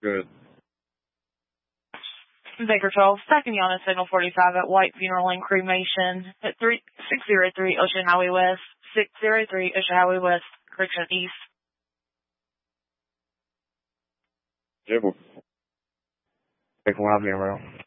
Good. Baker 12, stacking you on a signal 45 at White Funeral and Cremation at 603 Ocean Highway West, 603 Ocean Highway West, correction East. Jibble. Baker 1, I'll be around.